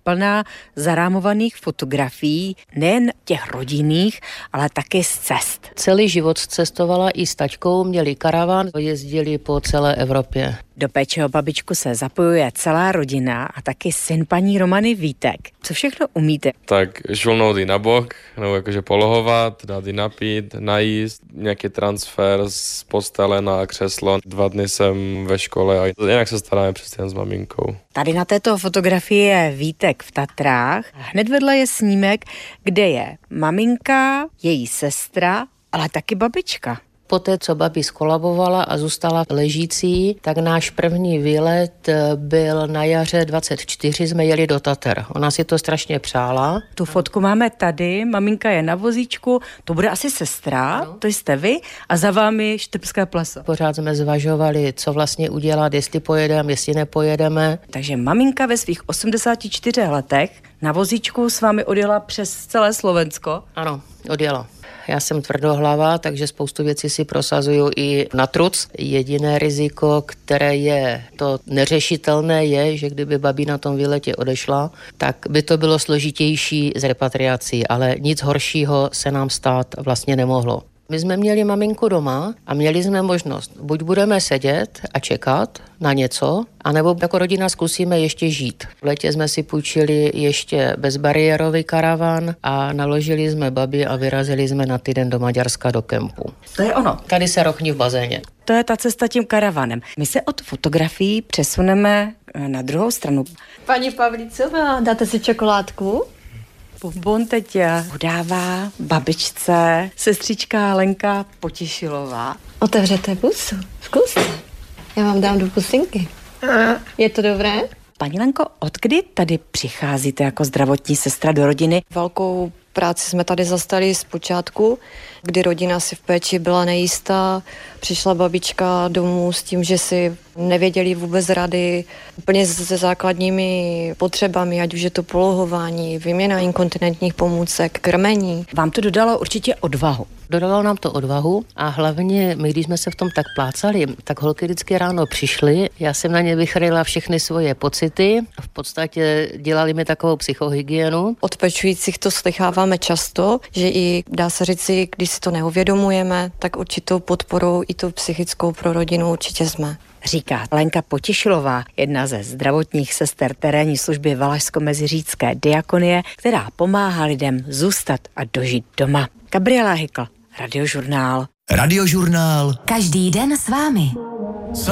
plná zarámovaných fotografií, nejen těch rodinných, ale taky z cest. Celý život cestovala i s taťkou, měli karavan, jezdili po celé Evropě. Do péče o babičku se zapojuje celá rodina a taky syn paní Romany Vítek. Co všechno umíte? Tak žulnout ji na bok, nebo jakože polohovat, dát ji napít, najíst, nějaký transfer z postele na křeslo. 2 dny jsem ve škole a jinak se staráme přesně s maminkou. Tady na této fotografii je Vítek v Tatrách. Hned vedle je snímek, kde je maminka, její sestra, ale taky babička. Poté, co babi skolabovala a zůstala ležící, tak náš první výlet byl na jaře 24, jsme jeli do Tater. Ona si to strašně přála. Tu fotku máme tady, maminka je na vozíčku, to bude asi sestra, ano. To jste vy a za vámi Štrbské pleso. Pořád jsme zvažovali, co vlastně udělat, jestli pojedeme, jestli nepojedeme. Takže maminka ve svých 84 letech na vozíčku s vámi odjela přes celé Slovensko? Ano, odjela. Já jsem tvrdohlava, takže spoustu věcí si prosazuju i na truc. Jediné riziko, které je to neřešitelné, je, že kdyby babi na tom výletě odešla, tak by to bylo složitější s repatriací, ale nic horšího se nám stát vlastně nemohlo. My jsme měli maminku doma a měli jsme možnost, buď budeme sedět a čekat na něco, anebo jako rodina zkusíme ještě žít. V létě jsme si půjčili ještě bezbariérový karavan a naložili jsme babi a vyrazili jsme na týden do Maďarska do kempu. To je ono. Tady se rochní v bazéně. To je ta cesta tím karavanem. My se od fotografií přesuneme na druhou stranu. Paní Pavlícová, dáte si čokoládku? Bonbon teď udává babičce sestřička Lenka Potěšilová. Otevřete pusu, zkuste. Já vám dám do pusinky. Je to dobré? Paní Lenko, odkdy tady přicházíte jako zdravotní sestra do rodiny? Velkou práci jsme tady zastali z počátku, kdy rodina si v péči byla nejistá. Přišla babička domů s tím, že si nevěděli vůbec rady úplně se základními potřebami, ať už je to polohování, výměna inkontinentních pomůcek, krmení. Vám to dodalo určitě odvahu. Dodalo nám to odvahu a hlavně my, když jsme se v tom tak plácali, tak holky vždycky ráno přišly, já jsem na ně vychrýla všechny svoje pocity, v podstatě dělali mi takovou psychohygienu. Od pečujících to slycháváme často, že i dá se říci, když si to neuvědomujeme, tak určitou podporou i tu psychickou pro rodinu určitě jsme. Říká Lenka Potěšilová, jedna ze zdravotních sester terénní služby Valašsko-Meziřícké diakonie, která pomáhá lidem zůstat a dožít doma. Gabriela Hykl, Radiožurnál. Radiožurnál. Každý den s vámi.